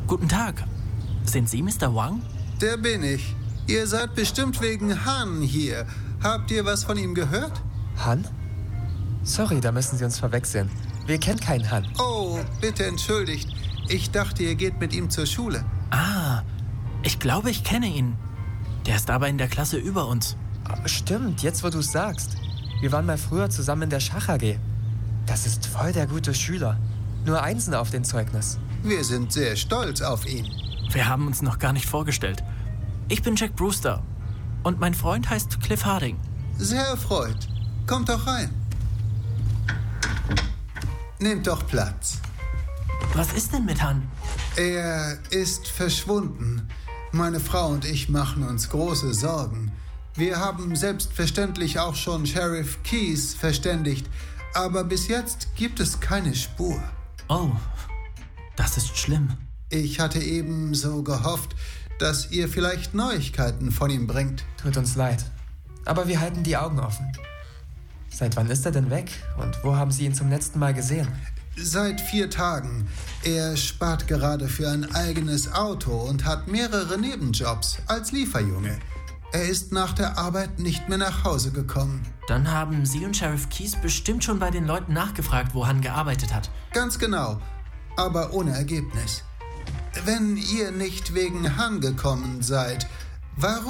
Guten Tag. Sind Sie Mr. Wang? Der bin ich. Ihr seid bestimmt wegen Han hier. Habt ihr was von ihm gehört? Han? Sorry, da müssen Sie uns verwechseln. Wir kennen keinen Han. Oh, bitte entschuldigt. Ich dachte, ihr geht mit ihm zur Schule. Ah, ich glaube, ich kenne ihn. Der ist aber in der Klasse über uns. Stimmt, jetzt wo du es sagst. Wir waren mal früher zusammen in der Schach AG. Das ist voll der gute Schüler. Nur Einsen auf dem Zeugnis. Wir sind sehr stolz auf ihn. Wir haben uns noch gar nicht vorgestellt. Ich bin Jack Brewster und mein Freund heißt Cliff Harding. Sehr erfreut. Kommt doch rein. Nehmt doch Platz. Was ist denn mit Han? Er ist verschwunden. Meine Frau und ich machen uns große Sorgen. Wir haben selbstverständlich auch schon Sheriff Keyes verständigt, aber bis jetzt gibt es keine Spur. Oh, das ist schlimm. Ich hatte eben so gehofft, dass ihr vielleicht Neuigkeiten von ihm bringt. Tut uns leid. Aber wir halten die Augen offen. Seit wann ist er denn weg? Und wo haben Sie ihn zum letzten Mal gesehen? Seit 4 Tagen. Er spart gerade für ein eigenes Auto und hat mehrere Nebenjobs als Lieferjunge. Er ist nach der Arbeit nicht mehr nach Hause gekommen. Dann haben Sie und Sheriff Keyes bestimmt schon bei den Leuten nachgefragt, wo Han gearbeitet hat. Ganz genau, aber ohne Ergebnis. Wenn ihr nicht wegen Han gekommen seid, warum